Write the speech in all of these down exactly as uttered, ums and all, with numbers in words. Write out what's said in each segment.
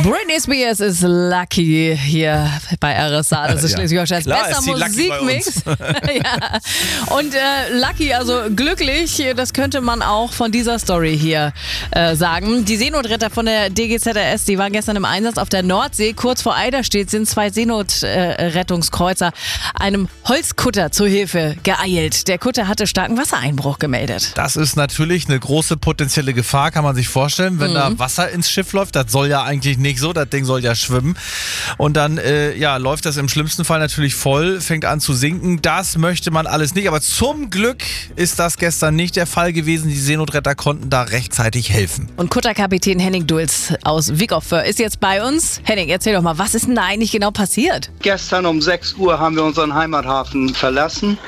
Britney Spears ist Lucky hier bei R S A. Das ist Ja. Schleswig-Holsteins Klar bester ist die Lucky bei Musikmix. Ja. Und äh, Lucky, also glücklich, das könnte man auch von dieser Story hier äh, sagen. Die Seenotretter von der D G Z R S, die waren gestern im Einsatz auf der Nordsee. Kurz vor Eiderstedt sind zwei Seenotrettungskreuzer einem Holzkutter zur Hilfe geeilt. Der Kutter hatte starken Wassereinbruch gemeldet. Das ist natürlich eine große potenzielle Gefahr, kann man sich vorstellen, wenn Mhm. da Wasser ins Schiff läuft. Das soll ja eigentlich nicht so, das Ding soll ja schwimmen. Und dann äh, ja, läuft das im schlimmsten Fall natürlich voll, fängt an zu sinken. Das möchte man alles nicht. Aber zum Glück ist das gestern nicht der Fall gewesen. Die Seenotretter konnten da rechtzeitig helfen. Und Kutterkapitän Henning Dulz aus Wickhoff ist jetzt bei uns. Henning, erzähl doch mal, was ist denn da eigentlich genau passiert? Gestern um sechs Uhr haben wir unseren Heimathafen verlassen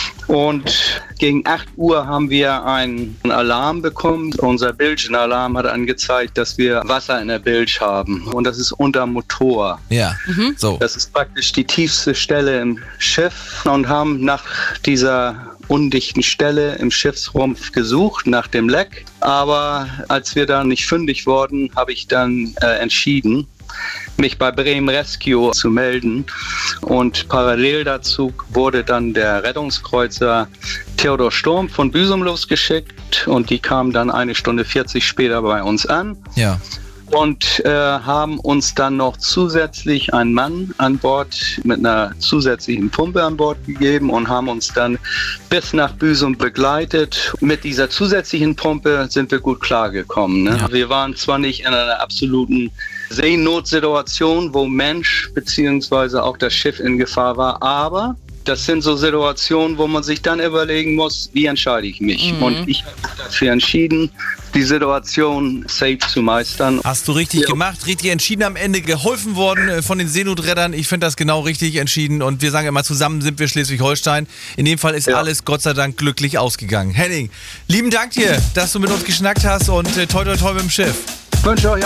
und gegen acht Uhr haben wir einen Alarm bekommen. Unser Bilgenalarm hat angezeigt, dass wir Wasser in der Bilge haben und das ist unter Motor. Ja, so. Das ist praktisch die tiefste Stelle im Schiff und haben nach dieser undichten Stelle im Schiffsrumpf gesucht, nach dem Leck. Aber als wir da nicht fündig wurden, habe ich dann äh, entschieden, mich bei Bremen Rescue zu melden. Und parallel dazu wurde dann der Rettungskreuzer Theodor Sturm von Büsum losgeschickt und die kamen dann eine Stunde vierzig später bei uns an. Ja. Und äh, haben uns dann noch zusätzlich einen Mann an Bord mit einer zusätzlichen Pumpe an Bord gegeben und haben uns dann bis nach Büsum begleitet. Mit dieser zusätzlichen Pumpe sind wir gut klargekommen. Ne? Ja. Wir waren zwar nicht in einer absoluten Seenotsituation, wo Mensch bzw. auch das Schiff in Gefahr war, aber das sind so Situationen, wo man sich dann überlegen muss, wie entscheide ich mich? Mhm. Und ich habe mich dafür entschieden, die Situation safe zu meistern. Hast du richtig Ja. gemacht, richtig entschieden, am Ende geholfen worden äh, von den Seenotrettern. Ich finde das genau richtig entschieden und wir sagen immer, zusammen sind wir Schleswig-Holstein. In dem Fall ist Ja. alles Gott sei Dank glücklich ausgegangen. Henning, lieben Dank dir, dass du mit uns geschnackt hast und äh, toi toi toi mit dem Schiff. Ich wünsche euch